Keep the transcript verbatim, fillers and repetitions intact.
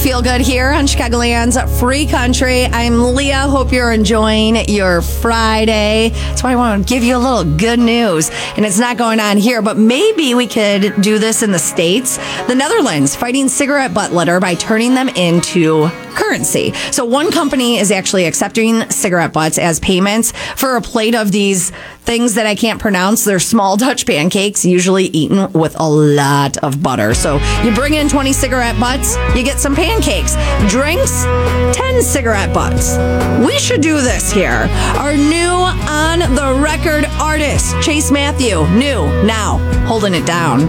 Feel Good here on Chicagoland's Free Country. I'm Leah. Hope you're enjoying your Friday. That's why I want to give you a little good news. And it's not going on here, but maybe we could do this in the States. The Netherlands fighting cigarette butt litter by turning them into currency. So one company is actually accepting cigarette butts as payments for a plate of these things that I can't pronounce. They're small Dutch pancakes, usually eaten with a lot of butter. So you bring in twenty cigarette butts, you get some pancakes. Drinks, ten cigarette butts. We should do this here. Our new on the record artist, Chase Matthew, new now, holding it down.